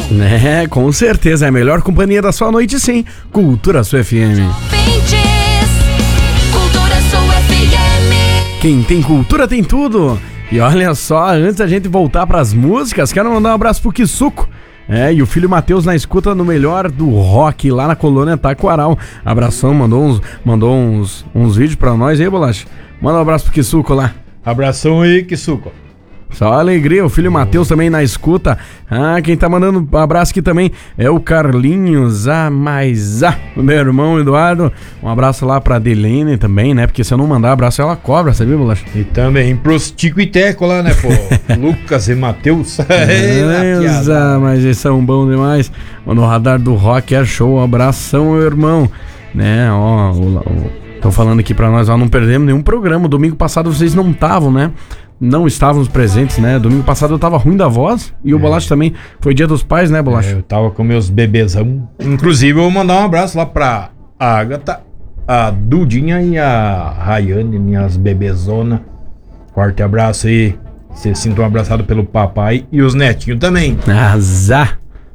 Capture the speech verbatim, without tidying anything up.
É, com certeza, é a melhor companhia da sua noite, sim. Cultura Sul F M. Cultura Sul F M. Quem tem cultura tem tudo. E olha só, antes da gente voltar pras músicas, quero mandar um abraço pro Kisuko. É, e o filho Matheus na escuta no melhor do rock lá na colônia Taquaral. Abração, mandou uns, mandou uns, uns vídeos pra nós aí, Bolacha. Manda um abraço pro Kisuko lá. Abração aí, Kisuko. Só alegria, o filho Matheus também na escuta. Ah, quem tá mandando um abraço aqui também é o Carlinhos. Ah, mas ah, o meu irmão Eduardo. Um abraço lá pra Adeline também, né? Porque se eu não mandar abraço, ela cobra, sabia, Bolacha? E também pros Tico e Teco lá, né, pô? Lucas e Matheus. Ah, mas eles são bons demais. No radar do rock é show. Um abração, meu irmão. Né, ó, estão falando aqui pra nós, ó, não perdemos nenhum programa. Domingo passado vocês não estavam, né? Não estávamos presentes, né? Domingo passado eu tava ruim da voz. E o é. Bolacha também. Foi dia dos pais, né, Bolacha? É, eu tava com meus bebezão. Inclusive, eu vou mandar um abraço lá pra Agatha, a Dudinha e a Rayane, minhas bebezonas. Forte abraço aí. Vocês se sintam abraçados pelo papai e os netinhos também. Azar.